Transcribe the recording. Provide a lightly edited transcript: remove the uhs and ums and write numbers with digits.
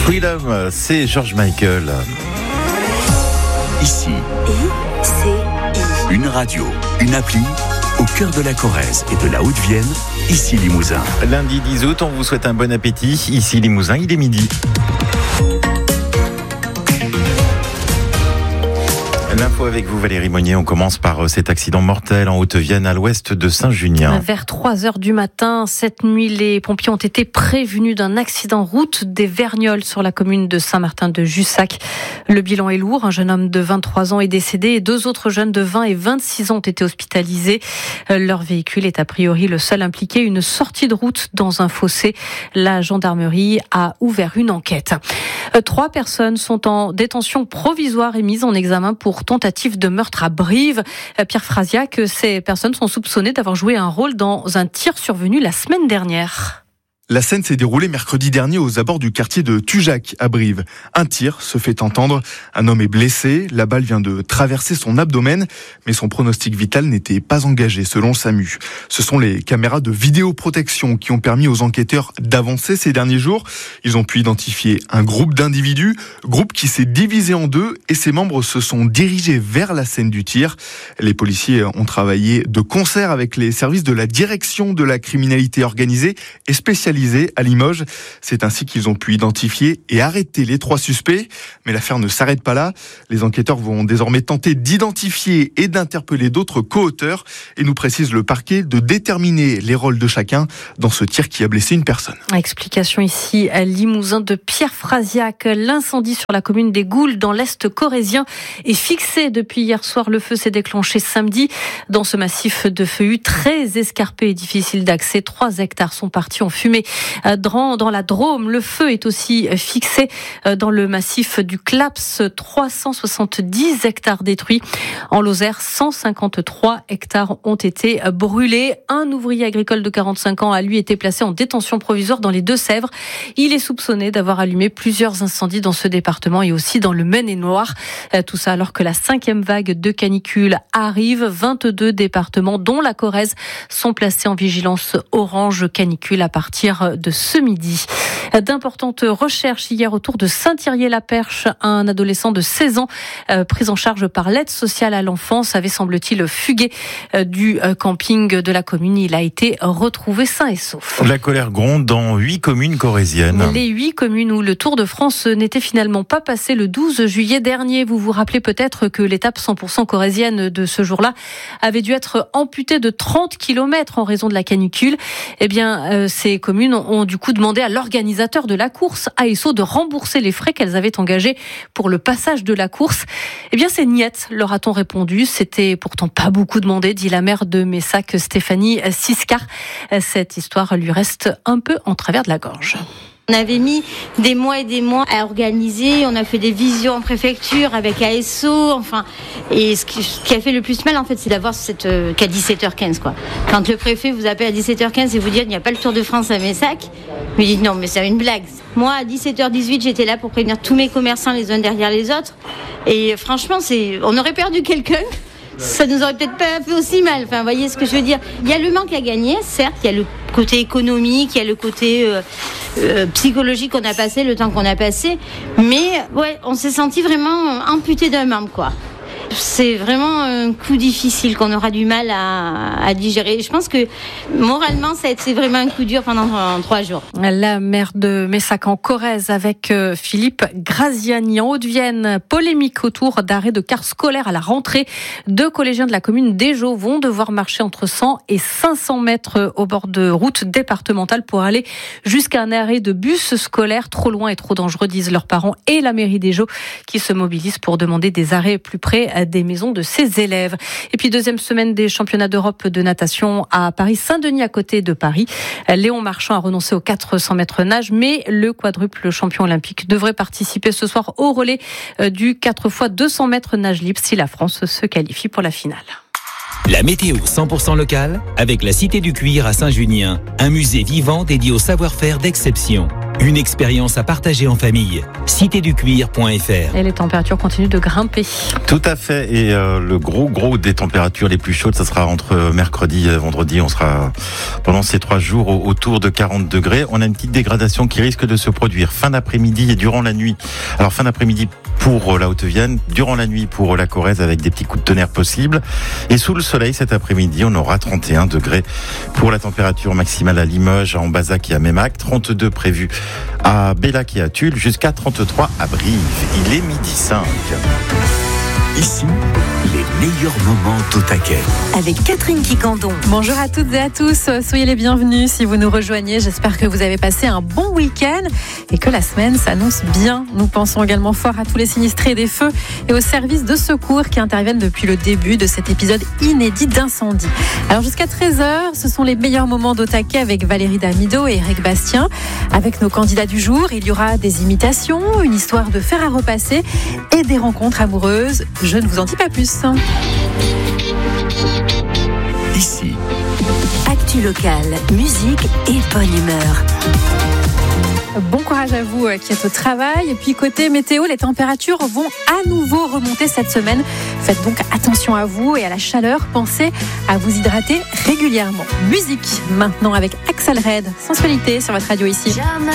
Freedom, c'est George Michael. Ici, une radio, une appli, au cœur de la Corrèze et de la Haute-Vienne, ici Limousin. Lundi 10 août, on vous souhaite un bon appétit. Ici Limousin, il est midi. L'info avec vous Valérie Monnier, on commence par cet accident mortel en Haute-Vienne à l'ouest de Saint-Junien. Vers 3h du matin, cette nuit, les pompiers ont été prévenus d'un accident route des Vernioles sur la commune de Saint-Martin-de-Jussac. Le bilan est lourd, un jeune homme de 23 ans est décédé et 2 autres jeunes de 20 et 26 ans ont été hospitalisés. Leur véhicule est a priori le seul impliqué, une sortie de route dans un fossé. La gendarmerie a ouvert une enquête. 3 personnes sont en détention provisoire et mises en examen pour tentative de meurtre à Brive. Pierre Frasiac, ces personnes sont soupçonnées d'avoir joué un rôle dans un tir survenu la semaine dernière. La scène s'est déroulée mercredi dernier aux abords du quartier de Tujac à Brive. Un tir se fait entendre. Un homme est blessé. La balle vient de traverser son abdomen, mais son pronostic vital n'était pas engagé selon le SAMU. Ce sont les caméras de vidéoprotection qui ont permis aux enquêteurs d'avancer ces derniers jours. Ils ont pu identifier un groupe d'individus, groupe qui s'est divisé en 2 et ses membres se sont dirigés vers la scène du tir. Les policiers ont travaillé de concert avec les services de la direction de la criminalité organisée et spécialisée à Limoges. C'est ainsi qu'ils ont pu identifier et arrêter les 3 suspects. Mais l'affaire ne s'arrête pas là. Les enquêteurs vont désormais tenter d'identifier et d'interpeller d'autres co-auteurs. Et nous précise le parquet de déterminer les rôles de chacun dans ce tir qui a blessé une personne. Explication ici à Limousin de Pierre Frasiac. L'incendie sur la commune des Goules dans l'Est corrézien est fixé depuis hier soir. Le feu s'est déclenché samedi dans ce massif de feuillus très escarpé et difficile d'accès. 3 hectares sont partis en fumée. Dans la Drôme, le feu est aussi fixé dans le massif du Claps, 370 hectares détruits. En Lozère, 153 hectares ont été brûlés. Un ouvrier agricole de 45 ans a lui été placé en détention provisoire dans les Deux-Sèvres. Il est soupçonné d'avoir allumé plusieurs incendies dans ce département et aussi dans le Maine-et-Loire. Tout ça alors que la 5e vague de canicule arrive. 22 départements, dont la Corrèze, sont placés en vigilance orange canicule à partir de ce midi. D'importantes recherches hier autour de Saint-Thirier-la-Perche. Un adolescent de 16 ans pris en charge par l'aide sociale à l'enfance avait, semble-t-il, fugué du camping de la commune. Il a été retrouvé sain et sauf. La colère gronde dans 8 communes corréziennes. Les 8 communes où le Tour de France n'était finalement pas passé le 12 juillet dernier. Vous vous rappelez peut-être que l'étape 100% corrézienne de ce jour-là avait dû être amputée de 30 km en raison de la canicule. Eh bien, ces communes ont du coup demandé à l'organisateur de la course, ASO, de rembourser les frais qu'elles avaient engagés pour le passage de la course. Eh bien, c'est niette, leur a-t-on répondu. C'était pourtant pas beaucoup demandé, dit la maire de Messac, Stéphanie Siscar. Cette histoire lui reste un peu en travers de la gorge. On avait mis des mois et des mois à organiser, on a fait des visions en préfecture avec ASO, et ce qui a fait le plus mal en fait, c'est d'avoir qu'à 17h15 quoi. Quand le préfet vous appelle à 17h15 et vous dit il n'y a pas le Tour de France à Messac, vous dites non mais c'est une blague. Moi à 17h18 j'étais là pour prévenir tous mes commerçants les uns derrière les autres, et franchement on aurait perdu quelqu'un. Ça nous aurait peut-être pas fait aussi mal. Vous voyez ce que je veux dire. Il y a le manque à gagner, certes. Il y a le côté économique, il y a le côté psychologique qu'on a passé, le temps qu'on a passé. Mais ouais, on s'est senti vraiment amputé d'un membre, quoi. C'est vraiment un coup difficile qu'on aura du mal à digérer. Je pense que moralement, ça a été vraiment un coup dur pendant 3 jours. La maire de Messac en Corrèze avec Philippe Graziani. En Haute-Vienne, polémique autour d'arrêts de cars scolaires à la rentrée. 2 collégiens de la commune d'Éjaux vont devoir marcher entre 100 et 500 mètres au bord de route départementale pour aller jusqu'à un arrêt de bus scolaire. Trop loin et trop dangereux, disent leurs parents et la mairie d'Éjaux qui se mobilisent pour demander des arrêts plus près des maisons de ses élèves. Et puis 2e semaine des championnats d'Europe de natation à Paris-Saint-Denis à côté de Paris. Léon Marchand a renoncé aux 400 mètres nage, mais le quadruple champion olympique devrait participer ce soir au relais du 4 x 200 mètres nage libre si la France se qualifie pour la finale. La météo 100% locale avec la Cité du Cuir à Saint-Junien, un musée vivant dédié au savoir-faire d'exception. Une expérience à partager en famille. citéducuir.fr. Et les températures continuent de grimper. Tout à fait. Et le gros des températures les plus chaudes, ça sera entre mercredi et vendredi. On sera pendant ces 3 jours autour de 40 degrés. On a une petite dégradation qui risque de se produire fin d'après-midi et durant la nuit. Alors fin d'après-midi pour la Haute-Vienne, durant la nuit pour la Corrèze avec des petits coups de tonnerre possibles. Et sous le soleil cet après-midi, on aura 31 degrés pour la température maximale à Limoges, à Ambazac et à Meymac, 32 prévus à Bellac et à Tulle, jusqu'à 33 à Brive. Il est 12h05. Ici, les meilleurs moments d'au taquet. Avec Catherine Quicandon. Bonjour à toutes et à tous, soyez les bienvenus si vous nous rejoignez. J'espère que vous avez passé un bon week-end et que la semaine s'annonce bien. Nous pensons également fort à tous les sinistrés des feux et aux services de secours qui interviennent depuis le début de cet épisode inédit d'incendie. Alors jusqu'à 13h, ce sont les meilleurs moments d'au taquet avec Valérie Damido et Eric Bastien. Avec nos candidats du jour, il y aura des imitations, une histoire de fer à repasser et des rencontres amoureuses. Je ne vous en dis pas plus. Ici, Actu locale, musique et bonne humeur. Bon courage à vous qui êtes au travail. Et puis côté météo, les températures vont à nouveau remonter cette semaine. Faites donc attention à vous et à la chaleur. Pensez à vous hydrater régulièrement. Musique maintenant avec Axel Red, Sensualité sur votre radio ici. Jamais